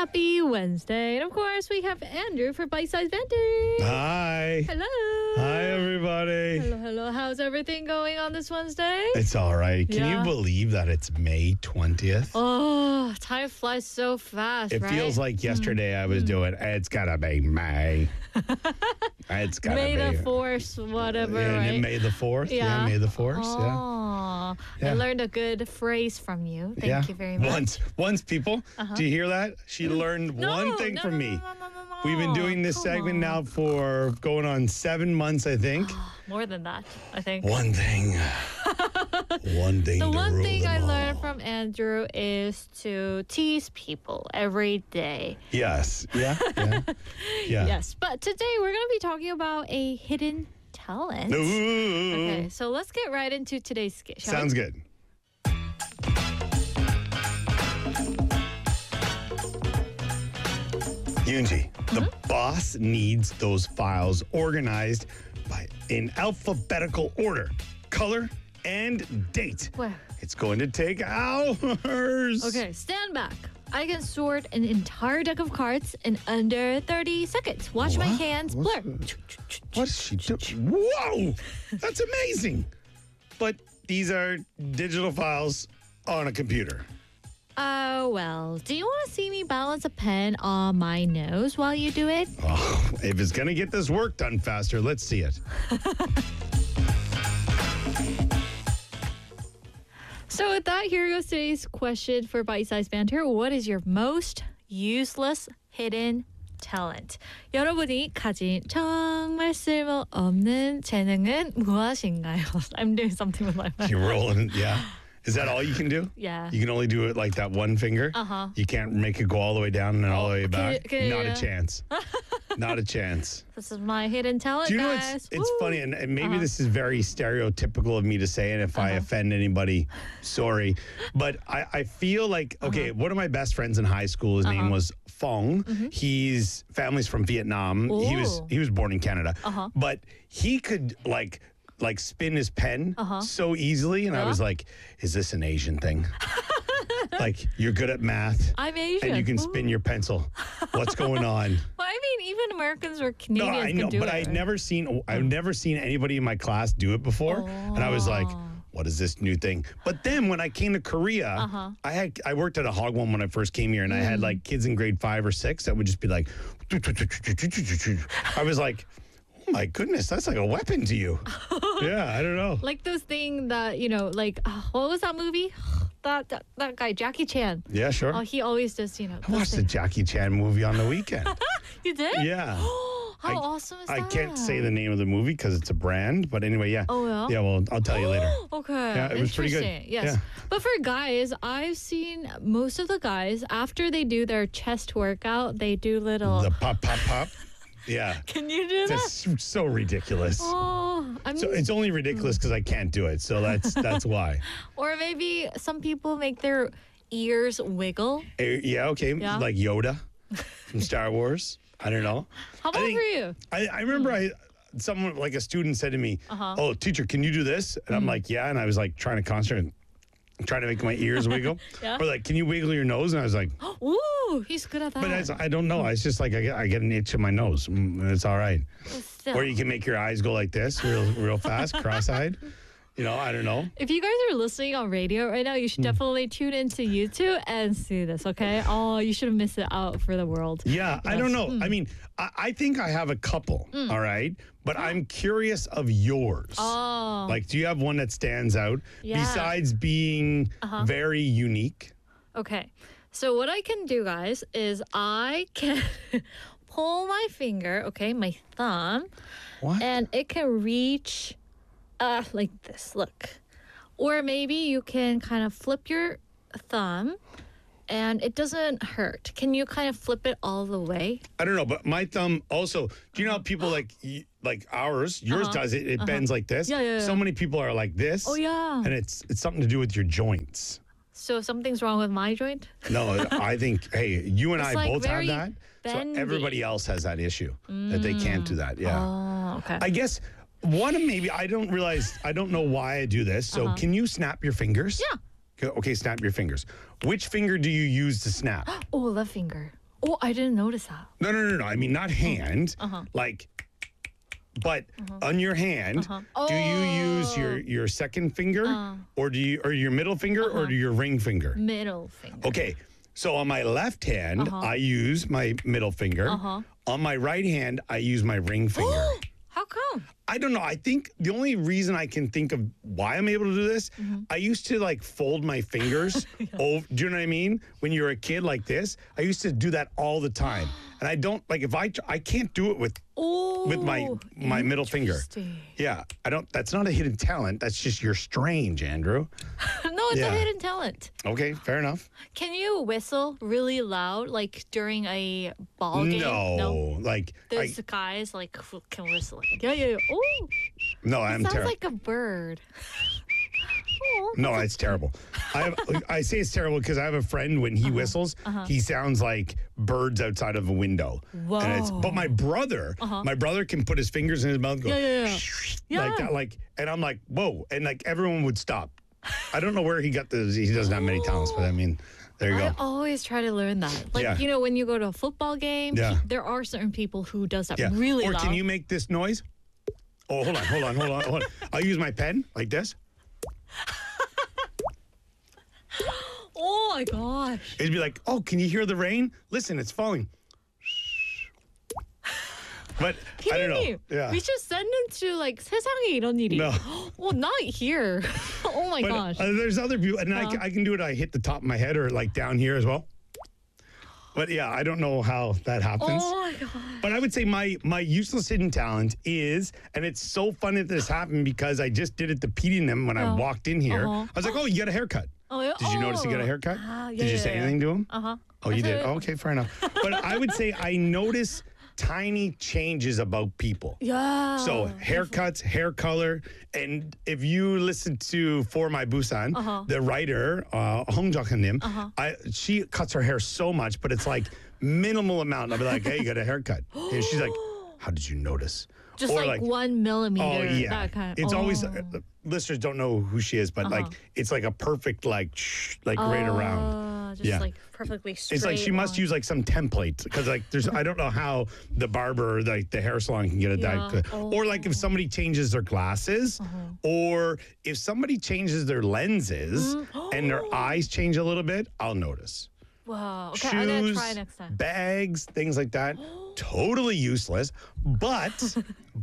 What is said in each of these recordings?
Happy Wednesday. And of course, we have Andrew for Bite Size Banter. Hi. Hello. Hi, everybody. Hello. How's everything going on this Wednesday? It's all right. Can Yeah. you believe that it's May 20th? Oh, time flies so fast, It right? feels like yesterday I was doing, it's got to be May. It's got to be. May the 4th, whatever, And right? May the 4th. Yeah, May the 4th. Yeah. Oh, Yeah. I learned a good phrase from you. Thank you very much. Once, people. Do you hear that? She learned one thing from me. No. We've been doing this Come segment on. now for going on 7 months, I think. More than that, I think. One thing. One thing The to one rule thing them I all. learned from Andrew is to tease people every day. Yes. Yeah. Yeah. Yes, but today we're going to be talking about a hidden talent. Ooh. Okay, so let's get right into today's skit. shall we? Sounds good. Yunji, the boss needs those files organized in alphabetical order, color, and date. Where? It's going to take hours. Okay, stand back. I can sort an entire deck of cards in under 30 seconds. Watch my What? hands What's blur. What's she doing? Whoa! That's amazing. But these are digital files on a computer. Oh, well, do you want to see me balance a pen on my nose while you do it? Oh, if it's going to get this work done faster, let's see it. So with that, here goes today's question for Bite Size Banter. What is your most useless hidden talent? 여러분이 가진 정말 쓸모없는 재능은 무엇인가요? I'm doing something with my mouth. You're rolling, yeah. Is that all you can do? Yeah. You can only do it like that one finger? Uh-huh. You can't make it go all the way down and all the way back? can Not you- a chance. Not a chance. This is my hidden talent, Do you know guys. it's Woo. funny, and maybe this is very stereotypical of me to say, and if I offend anybody, sorry. But I feel like, okay, one of my best friends in high school, his name was Fong. His family's from Vietnam. Ooh. He was born in Canada. But he could like spin his pen so easily, and I was like, is this an Asian thing? Like, you're good at math. I'm Asian. And you can spin your pencil. What's going on? Well, I mean, even Americans or No, Canadians I know, can do but it. I've right? never seen anybody in my class do it before, and I was like, "What is this new thing?" But then when I came to Korea, I worked at a Hagwon when I first came here, and I had like kids in grade 5 or 6 that would just be like, I was like, "Oh my goodness, that's like a weapon to you." Yeah, I don't know. Like those things that, like, what was that movie? That guy, Jackie Chan. Yeah, sure. Oh, he always does, I those watched the things. Jackie Chan movie on the weekend. You did? Yeah. How awesome is that? I can't say the name of the movie because it's a brand, but anyway, yeah. Oh, yeah? Yeah, well, I'll tell you later. Okay. Yeah, it was pretty good. Interesting. Yes. Yeah. But for guys, I've seen most of the guys, after they do their chest workout, they do little... The pop. Yeah. Can you do that? That's so ridiculous. Oh, I mean, So it's only ridiculous because I can't do it. So that's why. or maybe some people make their ears wiggle. Yeah, okay. Yeah. Like Yoda from Star Wars. I don't know. How about think- for you? I remember someone, like a student said to me, "Oh, teacher, can you do this?" And I'm like, "Yeah." And I was like trying to concentrate, trying to make my ears wiggle. Yeah. Or like, "Can you wiggle your nose?" And I was like, Ooh, he's good at that. but I don't know. It's just like I get an itch in my nose. And it's all right. Still. Or you can make your eyes go like this real fast, cross-eyed. I don't know. If you guys are listening on radio right now, you should definitely tune into YouTube and see this, okay? Oh, you shouldn't miss it out for the world. Yeah, I don't know. I mean, I think I have a couple, all right? But I'm curious of yours. Oh. Like, do you have one that stands out Yeah. besides being very unique? Okay. So what I can do, guys, is I can pull my finger, okay, my thumb, What? and it can reach like this, look. Or maybe you can kind of flip your thumb and it doesn't hurt. Can you kind of flip it all the way? I don't know, but my thumb also, do you know how people like ours, yours does it, it bends like this? Yeah. So many people are like this. Oh, yeah. And it's something to do with your joints. So something's wrong with my joint? No, I think, hey, you and It's I like both have very that. bendy. So everybody else has that issue that they can't do that. Yeah. Oh, okay. I guess I don't know why I do this. So can you snap your fingers? Yeah. Okay, snap your fingers. Which finger do you use to snap? Oh, left finger. Oh, I didn't notice that. No. I mean, not hand. Like, but on your hand, do you use your second finger or your middle finger or do your ring finger? Middle finger. Okay. So on my left hand, I use my middle finger. On my right hand, I use my ring finger. How come? I don't know. I think the only reason I can think of why I'm able to do this, I used to like fold my fingers. Over, do you know what I mean? When you're a kid like this, I used to do that all the time. And I don't like if I can't do it with my middle finger. Yeah, I don't. That's not a hidden talent. That's just you're strange, Andrew. No, it's a hidden talent. Okay, fair enough. Can you whistle really loud, like during a ball game? No, like there's guys like who can whistle. Yeah. Oh, no, I'm sounds terrible. like a bird. No, it's terrible. I say it's terrible because I have a friend when he whistles, he sounds like birds outside of a window. Whoa! But my brother can put his fingers in his mouth, and go like that, like, and I'm like, whoa, and like everyone would stop. I don't know where he got this. He doesn't have many talents, but I mean, there you go. I always try to learn that. Like, you know, when you go to a football game, there are certain people who does that really loud. Or can you make this noise? Oh, hold on. I'll use my pen like this. Oh my gosh. It'd be like, oh, can you hear the rain? Listen, it's falling. But I don't know. Yeah. We should send him to like 세상에 이런 일이. No. Well, not here. Oh my gosh. There's other people, and I can do it. I hit the top of my head or like down here as well. But yeah, I don't know how that happens. Oh my god. But I would say my useless hidden talent is, and it's so funny that this happened because I just did it to Petey and them when I walked in here. I was like, oh, you got a haircut. Oh, yeah. Did you notice you got a haircut? Did you say anything to him? Oh, you did? Oh, okay, fair enough. But I would say I notice tiny changes about people. Yeah. So haircuts, hair color, and if you listen to For My Busan, the writer Hong Jok-nim, she cuts her hair so much, but it's like minimal amount. I'll be like, hey, you got a haircut, and she's like, how did you notice? Just or like 1 millimeter. Oh yeah, that kind of, it's always listeners don't know who she is, but like it's like a perfect like right around. Just like perfectly straight. It's like she must use like some template because like there's I don't know how the barber like the hair salon can get it done. Or like if somebody changes their glasses, or if somebody changes their lenses and their eyes change a little bit, I'll notice. Wow. Okay, Shoes, I'm gonna try next time. Bags, things like that. Totally useless, but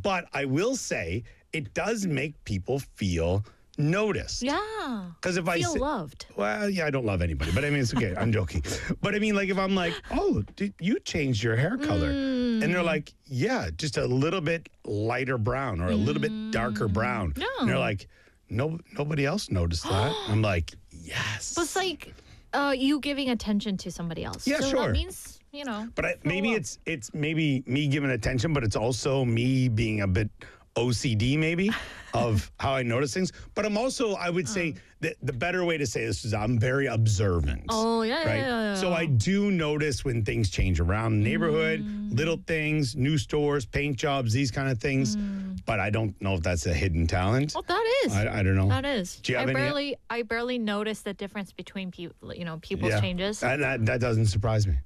I will say it does make people feel noticed. Yeah. Because if I feel loved. Well, yeah, I don't love anybody, but I mean it's okay. I'm joking. But I mean, like if I'm like, oh, did you changed your hair color, and they're like, yeah, just a little bit lighter brown or a little bit darker brown, and they're like, no, nobody else noticed that. I'm like, yes. But it's like you giving attention to somebody else. Yeah, so sure. That means, you know. But maybe it's maybe me giving attention, but it's also me being a bit OCD maybe of how I notice things. But I'm also, I would say that the better way to say this is I'm very observant. Oh, yeah, right? yeah. So I do notice when things change around the neighborhood, little things, new stores, paint jobs, these kind of things. But I don't know if that's a hidden talent. Oh, that is. I don't know. That is. Do you have I barely notice the difference between people, you know, people's changes. That doesn't surprise me.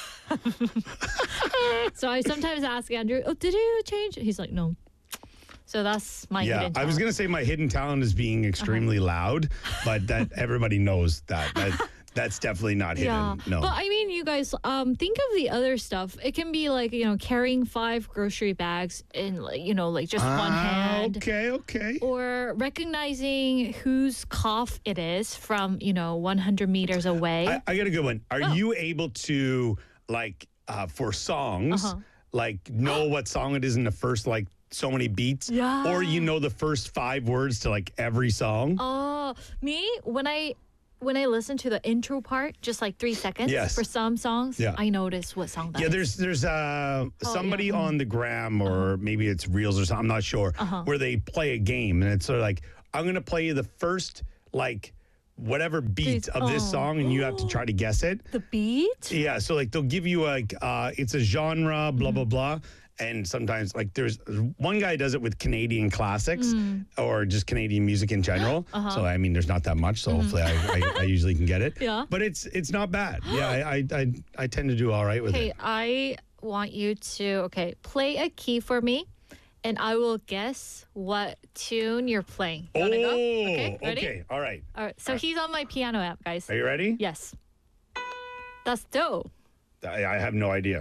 So I sometimes ask Andrew, oh, did you change? He's like, no. So that's my hidden talent. I was going to say my hidden talent is being extremely loud, but that everybody knows that. That's definitely not hidden. Yeah. No. But I mean, you guys, think of the other stuff. It can be like, you know, carrying 5 grocery bags in, like, you know, like just one hand. Okay. Or recognizing whose cough it is from, you know, 100 meters away. I got a good one. Are you able to, like, for songs, like, know what song it is in the first, like, so many beats? Yeah. Or you know the first 5 words to, like, every song? Me, when I listen to the intro part, just like 3 seconds for some songs, I notice what song that is. There's somebody on the gram or maybe it's Reels or something, I'm not sure, where they play a game and it's sort of like, I'm going to play you the first, like, whatever beat of this song and you have to try to guess it. The beat? Yeah, so like they'll give you like, it's a genre, blah, blah, blah. And sometimes, like, there's one guy does it with Canadian classics or just Canadian music in general. So, I mean, there's not that much. So, hopefully, I usually can get it. Yeah. But it's not bad. Yeah, I tend to do all right with Okay, it. I want you to play a key for me, and I will guess what tune you're playing. You wanna go? Okay, ready? Okay. All right. All right. So he's on my piano app, guys. Are you ready? Yes. That's do. I have no idea.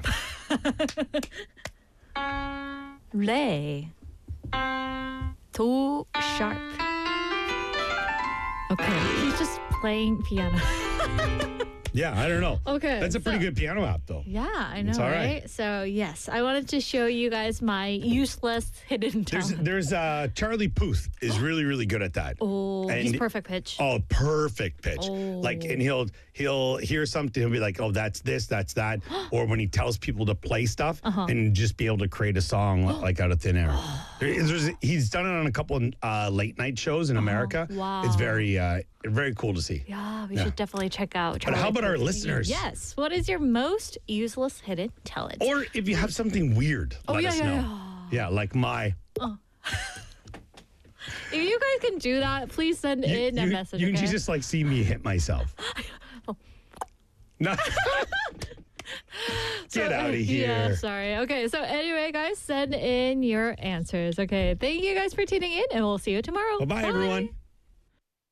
Re. Do sharp. Okay, he's just playing piano. Yeah, I don't know. Okay, That's a pretty good piano app, though. Yeah, I know, It's all right? right. So, yes, I wanted to show you guys my useless hidden talent. There's Charlie Puth is really, really good at that. Oh, he's And- perfect pitch. Oh, perfect pitch. Oh. Like, and he'll hear something, he'll be like, oh, that's this, that's that. Or when he tells people to play stuff and just be able to create a song like out of thin air. He's done it on a couple of late night shows in America. Wow. It's very cool to see. Yeah, we should definitely check out. But how Charlie about our Puth. Listeners? Yes. What is your most useless hidden talent? Or if you have something weird, let us know. Yeah, like my. If you guys can do that, please send in a message. You okay? can just like see me hit myself. No. Get out of here. Yeah, sorry. Okay, so anyway, guys, send in your answers. Okay, thank you guys for tuning in, and we'll see you tomorrow. Bye-bye, everyone.